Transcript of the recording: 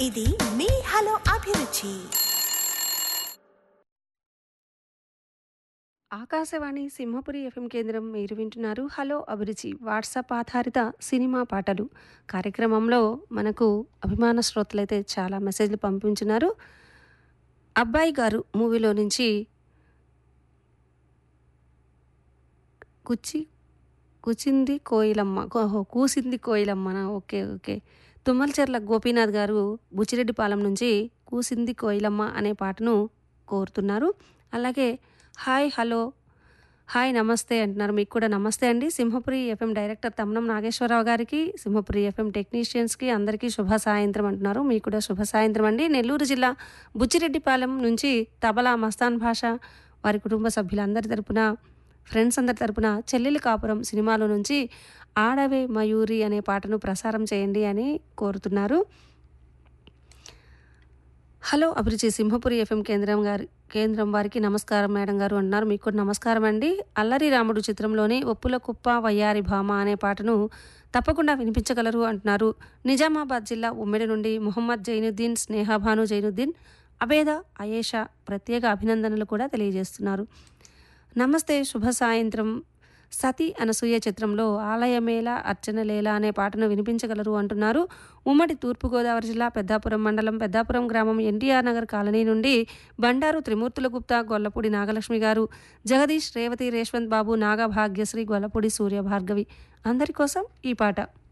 ఇది మీ హలో అభిరుచి. ఆకాశవాణి సింహపురి ఎఫ్ఎం కేంద్రం మీరు వింటున్నారు హలో అభిరుచి వాట్సాప్ ఆధారిత సినిమా పాటలు కార్యక్రమంలో మనకు అభిమాన శ్రోతలైతే చాలా మెసేజ్లు పంపించున్నారు. అబ్బాయి గారు మూవీలో నుంచి కుచి కుచింది కోయిలమ్మ కూసింది కోయిలమ్మనా ఓకే ఓకే. తుమ్మలచెర్ల గోపీనాథ్ గారు బుచ్చిరెడ్డిపాలెం నుంచి కూసింది కోయిలమ్మ అనే పాటను కోరుతున్నారు. అలాగే హాయ్ హలో హాయ్ నమస్తే అంటున్నారు. మీకు కూడా నమస్తే అండి. సింహపురి ఎఫ్ఎం డైరెక్టర్ తమ్నం నాగేశ్వరరావు గారికి, సింహపురి ఎఫ్ఎం టెక్నీషియన్స్కి అందరికీ శుభ సాయంత్రం అంటున్నారు. మీకు కూడా శుభ సాయంత్రం అండి. నెల్లూరు జిల్లా బుచ్చిరెడ్డిపాలెం నుంచి తబలా మస్తాన్ భాష వారి కుటుంబ సభ్యులందరి తరపున, ఫ్రెండ్స్ అందరి తరపున చెల్లెలి కాపురం సినిమాలో నుంచి ఆడవే మయూరి అనే పాటను ప్రసారం చేయండి అని కోరుతున్నారు. హలో అభిరుచి సింహపురి ఎఫ్ఎం కేంద్రం వారికి నమస్కారం మేడం గారు అంటున్నారు. మీకు కూడా నమస్కారం అండి. అల్లరి రాముడు చిత్రంలోని ఒప్పుల కుప్ప వయ్యారి భామ అనే పాటను తప్పకుండా వినిపించగలరు అంటున్నారు. నిజామాబాద్ జిల్లా ఉమ్మెడి నుండి ముహమ్మద్ జైనుద్దీన్, స్నేహభాను జైనుద్దీన్, అబేద అయేషా ప్రత్యేక అభినందనలు కూడా తెలియజేస్తున్నారు. నమస్తే శుభ సాయంత్రం. సతీ అనసూయ చిత్రంలో ఆలయమేళ అర్చనలేల అనే పాటను వినిపించగలరు అంటున్నారు. ఉమ్మడి తూర్పుగోదావరి జిల్లా పెద్దాపురం మండలం పెద్దాపురం గ్రామం ఎన్టీఆర్ నగర్ కాలనీ నుండి బండారు త్రిమూర్తుల గుప్తా, గొల్లపూడి నాగలక్ష్మి గారు, జగదీష్, రేవతి, రేష్వంత్ బాబు, నాగభాగ్యశ్రీ, గొల్లపూడి సూర్య భార్గవి అందరి కోసం ఈ పాట.